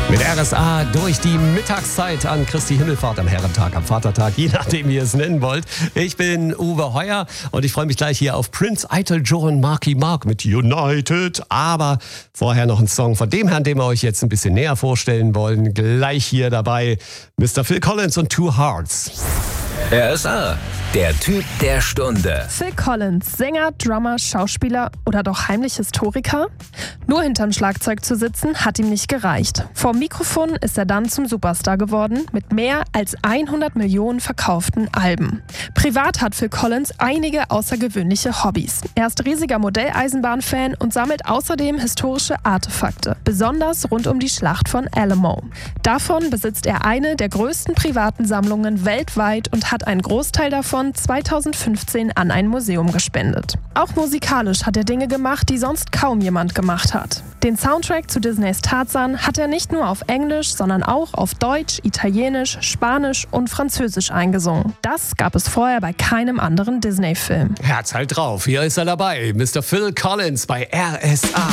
Mit RSA durch die Mittagszeit an Christi Himmelfahrt, am Herrentag, am Vatertag, je nachdem, wie ihr es nennen wollt. Ich bin Uwe Heuer und ich freue mich gleich hier auf Prince, Eitel, Joe und Marky Mark mit United. Aber vorher noch ein Song von dem Herrn, den wir euch jetzt ein bisschen näher vorstellen wollen. Gleich hier dabei Mr. Phil Collins und Two Hearts. RSA, der Typ der Stunde. Phil Collins, Sänger, Drummer, Schauspieler oder doch heimlich Historiker? Nur hinterm Schlagzeug zu sitzen, hat ihm nicht gereicht. Vor dem Mikrofon ist er dann zum Superstar geworden, mit mehr als 100 Millionen verkauften Alben. Privat hat Phil Collins einige außergewöhnliche Hobbys. Er ist riesiger Modelleisenbahn-Fan und sammelt außerdem historische Artefakte, besonders rund um die Schlacht von Alamo. Davon besitzt er eine der größten privaten Sammlungen weltweit und hat einen Großteil davon 2015 an ein Museum gespendet. Auch musikalisch hat er Dinge gemacht, die sonst kaum jemand gemacht hat. Den Soundtrack zu Disneys Tarzan hat er nicht nur auf Englisch, sondern auch auf Deutsch, Italienisch, Spanisch und Französisch eingesungen. Das gab es vorher bei keinem anderen Disney-Film. Herz halt drauf, hier ist er dabei, Mr. Phil Collins bei RSA.